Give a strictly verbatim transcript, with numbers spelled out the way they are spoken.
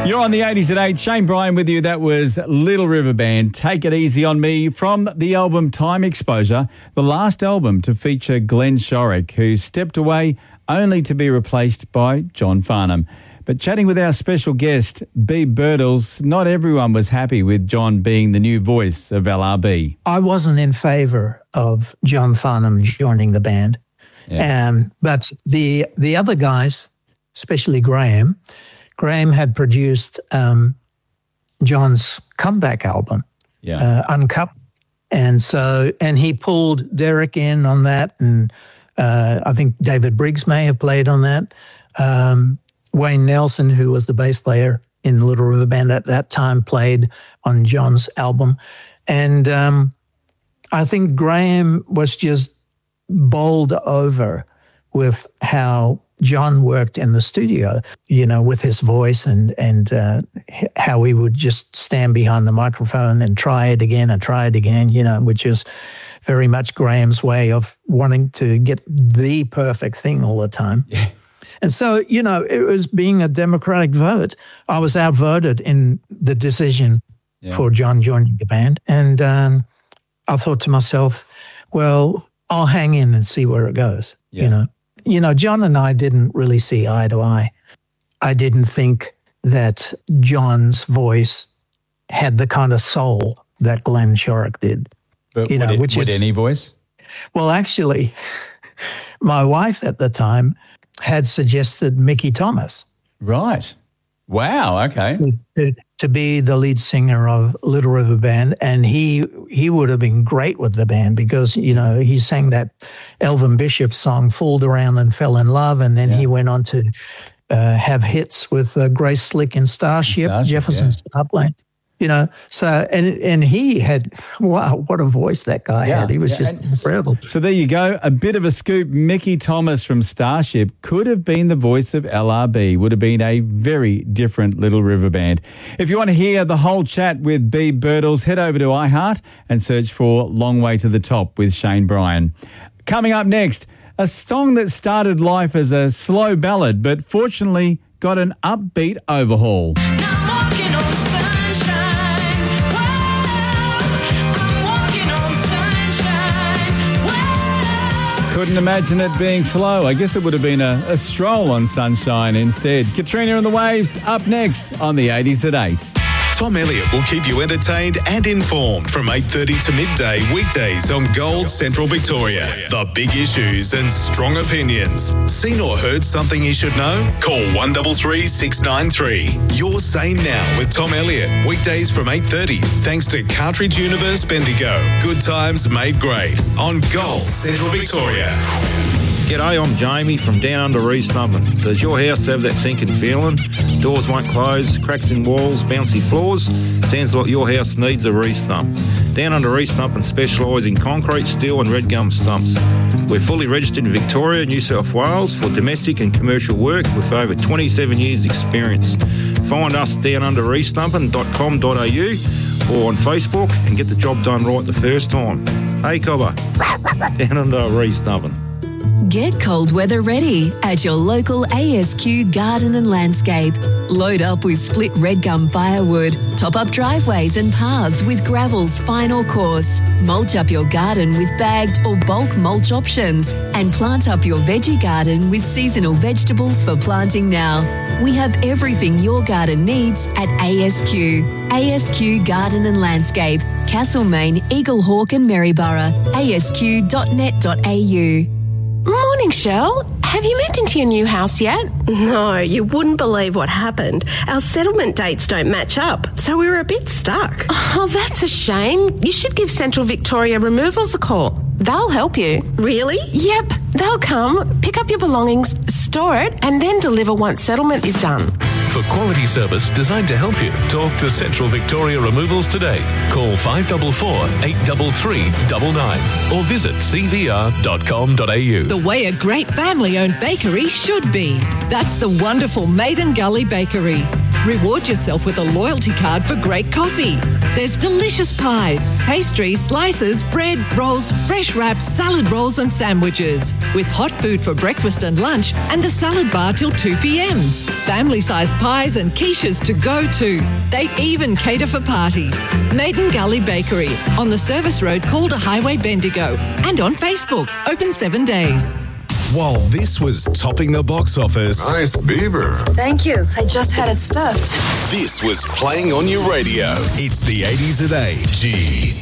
You're on the eighties at eight. Shane Bryan with you. That was Little River Band, Take It Easy on Me, from the album Time Exposure, the last album to feature Glenn Shorrock, who stepped away only to be replaced by John Farnham. But chatting with our special guest, B. Birtles, not everyone was happy with John being the new voice of L R B. I wasn't in favour of John Farnham joining the band. Yeah. Um, but the the other guys, especially Graham, Graham had produced um, John's comeback album, yeah. uh, Uncut. And so, and he pulled Derek in on that, and uh, I think David Briggs may have played on that. Um, Wayne Nelson, who was the bass player in Little River Band at that time, played on John's album. And um, I think Graham was just bowled over with how John worked in the studio, you know, with his voice and, and uh, how he would just stand behind the microphone and try it again and try it again, you know, which is very much Graham's way of wanting to get the perfect thing all the time. Yeah. And so, you know, it was being a democratic vote. I was outvoted in the decision yeah. for John joining the band. And um, I thought to myself, well, I'll hang in and see where it goes, yeah. you know. You know, John and I didn't really see eye to eye. I didn't think that John's voice had the kind of soul that Glenn Shorrock did. But you would, know, it, which would is, any voice? Well, actually, my wife at the time had suggested Mickey Thomas. Right. Wow, okay. To, to be the lead singer of Little River Band, and he he would have been great with the band because, you know, he sang that Elvin Bishop song, Fooled Around and Fell in Love, and then yeah. he went on to uh, have hits with uh, Grace Slick and Starship, Starship Jefferson yeah. Starplane. You know, so, and and he had, wow, what a voice that guy yeah, had. He was yeah, just incredible. So there you go, a bit of a scoop. Mickey Thomas from Starship could have been the voice of L R B, would have been a very different Little River Band. If you want to hear the whole chat with B. Birtles, head over to iHeart and search for Long Way to the Top with Shane Bryan. Coming up next, a song that started life as a slow ballad, but fortunately got an upbeat overhaul. Couldn't imagine it being slow. I guess it would have been a, a stroll on sunshine instead. Katrina and the Waves up next on the eighties at eight. Tom Elliott will keep you entertained and informed from eight thirty to midday weekdays on Gold Central Victoria. The big issues and strong opinions. Seen or heard something you should know? Call one three three, six nine three. You're Sane Now with Tom Elliott. Weekdays from eight thirty. Thanks to Cartridge Universe Bendigo. Good times made great on Gold Central Victoria. G'day, I'm Jamie from Down Under Restumpin. Does your house have that sinking feeling? Doors won't close, cracks in walls, bouncy floors? Sounds like your house needs a re-stump. Down Under Restumpin specialise in concrete, steel and red gum stumps. We're fully registered in Victoria, New South Wales for domestic and commercial work with over twenty-seven years experience. Find us down under restumpin dot com dot a u or on Facebook and get the job done right the first time. Hey, Cobber, Down Under Restumpin. Get cold weather ready at your local A S Q Garden and Landscape. Load up with split red gum firewood, top up driveways and paths with gravel's final course, mulch up your garden with bagged or bulk mulch options, and plant up your veggie garden with seasonal vegetables for planting now. We have everything your garden needs at A S Q. A S Q Garden and Landscape, Castlemaine, Eaglehawk and Maryborough. A S Q dot net dot a u. Morning, Shell. Have you moved into your new house yet? No, you wouldn't believe what happened. Our settlement dates don't match up, so we were a bit stuck. Oh, that's a shame. You should give Central Victoria Removals a call. They'll help you. Really? Yep. They'll come, pick up your belongings, store it, and then deliver once settlement is done. For quality service designed to help you, talk to Central Victoria Removals today. Call five four four, eight three three nine nine or visit c v r dot com dot a u. The way a great family-owned bakery should be. That's the wonderful Maiden Gully Bakery. Reward yourself with a loyalty card for great coffee. There's delicious pies, pastries, slices, bread, rolls, fresh wraps, salad rolls and sandwiches. With hot food for breakfast and lunch and the salad bar till two p.m. Family-sized pies and quiches to go to. They even cater for parties. Maiden Gully Bakery on the service road Calder Highway, Bendigo, and on Facebook, open seven days. While this was topping the box office, Nice beaver. Thank you. I just had it stuffed. this was playing on your radio. It's the eighties at eight. G.